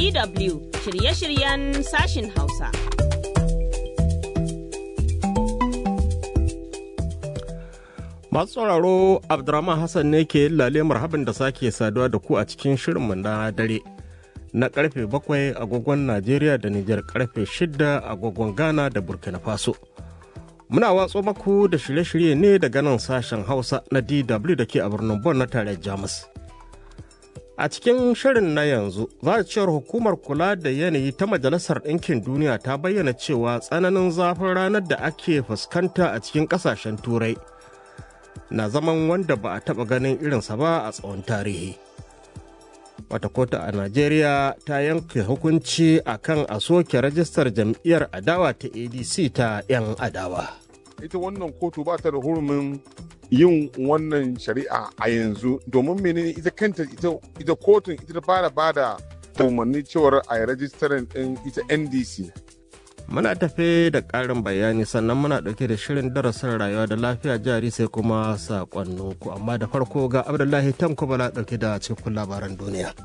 DW shirye-shiryen sashin Hausa. Masu sauraro Abdurrahman Hassan ne ke lale marhaban da sake saduwa da ku a cikin shirinmu na dare na karfe 7 agogon Najeriya da Nijar, karfe 6 agogon Ghana da Burkina Faso. Muna watso maku da shirye-shirye ne daga nan sashen Hausa na DW da ke a birnin Bonn na tarayyar Jamus. A cikin shirin na yanzu, za a cewar hukumar kula da yanayi ta Majalisar Ɗinkin Duniya ta bayyana cewa tsananin zafin ranar da ake fuskanta a cikin ƙasashen Turai na zaman wanda ba a taɓa ganin irinsa ba a tsawon tarihi. Wata kotu a Najeriya ta yanke hukunci a kan a soke rajistar jam'iyyar adawa ta ADC ta 'yan adawa. Ita wannan kotu ba ta da hurumin yin wannan shari'a a yanzu domin menene ita kanta ita kotun ita ta fara bada umarni cewar a yi rajistarin ɗin ita NDC. Muna tafe da ƙarin bayani sannan muna ɗauke da shirin darasin rayuwa da lafiya jari sai kuma saƙonninku, amma da farko ga Abdullahi Tanko Bala ɗauke da cikin labaran duniya.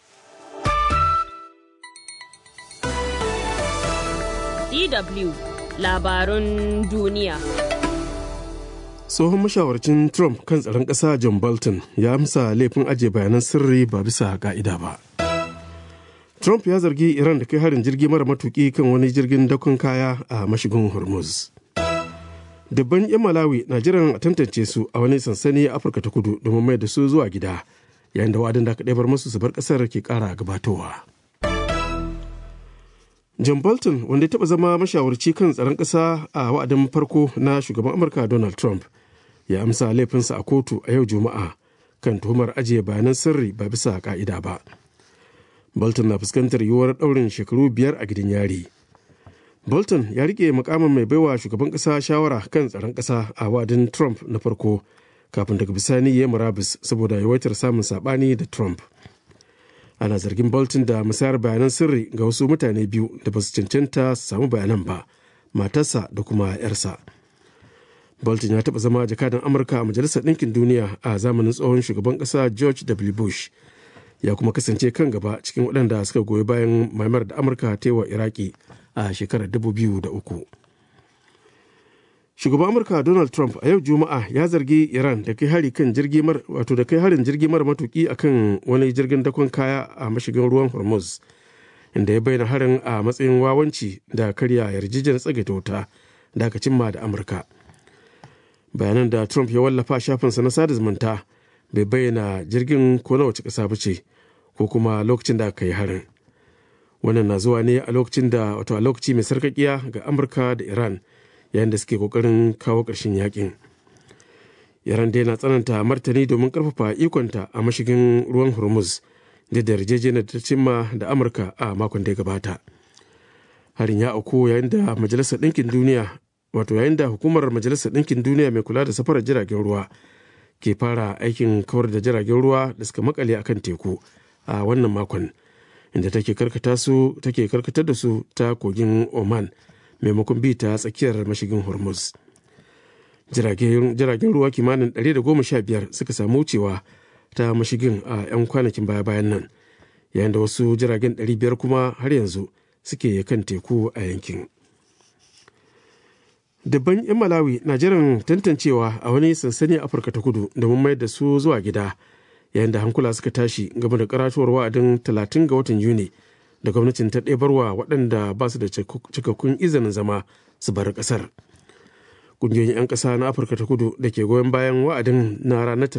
DW labarun duniya. Tsohon mashawarcin Trump kan tsaron ƙasa John Bolton ya amsa laifin ajiye bayanan sirri ba bisa ƙa'ida ba. Trump ya zargi Iran da kai harin jirgi mara matuki kan wani jirgin dakon kaya a mashigin Hormuz. Dubban 'yan Malawi na jiran a tantance su a wani sansani a Afirka ta Kudu domin mai da su zuwa gida, yayin da wa'adin da aka ɗebar musu su bar ƙasar ke ƙara gabatowa. John Bolton, wanda ya taɓa zama mashawarci kan tsaron ƙasa a wa'adin farko na shugaban Amurka Donald Trump, ya amsa laifinsa a kotu a yau Juma'a kan tuhumar ajiye bayanan sirri ba bisa ƙa'ida ba. Bolton na fuskantar yiwuwar ɗaurin shekaru 5 a gidan yari. Bolton ya rike mukamin mai baiwa shugaban ƙasa shawara kan tsaron ƙasa a wa'adin Trump na farko kafin daga bisani ya murabus saboda yawaitar samun saɓani da Trump. Ana zargin Bolton da musayar bayanan sirri ga wasu mutane biyu da ba su cancanta su samu bayanan ba, matarsa da kuma 'yarsa. Bolton ya taɓa zama jakadan Amurka a Majalisar Ɗinkin Duniya a zamanin tsohon shugaban ƙasa George W. Bush. Ya kuma kasance kan gaba cikin waɗanda suka goyi bayan mamayar da Amurka ta yi wa Iraki a shekarar 2003. Shugaban Amurka Donald Trump a yau Juma'a ya zargi Iran da kai hari kan harin jirgi mara matuki akan wani jirgin dakon kaya a mashigin ruwan Hormuz, inda ya bayyana harin a matsayin wawanci da karya yarjejeniyar tsagaita wuta da aka cimma da Amurka. Bayanan da Trump ya wallafa shafinsa na sada zumunta bai bayyana jirgin ko na wace ƙasa ba ce ko kuma lokacin da aka yi harin. Wannan na zuwa ne a lokaci mai sarkakiya ga Amurka da Iran yayin da suke kokarin kawo ƙarshen yakin. Iran dai na tsananta martani domin ƙarfafa ikonta a mashigin ruwan Hormuz da yarjejeniyar ta cimma da Amurka a makon da ya gabata. Harin ya auku yayin da hukumar Majalisar Ɗinkin Duniya mai kula da safarar jiragen ruwa ke fara aikin kawar da jiragen ruwa da suka makale a kan teku a wannan makon, inda take karkatar da su ta kogin Oman maimakon bi ta tsakiyar mashigin Hormuz. Jiragen ruwa kimanin 115 suka samu wucewa ta mashigin a 'yan kwanakin baya-bayan nan, yayin da wasu jiragen 500 kuma har yanzu suke kan teku a yankin. Dabban 'yan Malawi na jiran tantancewa a wani sansani a Afirka ta Kudu domin mayar da su zuwa gida, yayin da hankula suka tashi game da karatuwar wa'adin 30 ga watan Yuni da gwamnatin ta ɗebarwa waɗanda ba su da cikakkun izinin zama su bar ƙasar. Ƙungiyoyin 'yan ƙasa na Afirka ta Kudu da ke goyon bayan wa'adin na ranar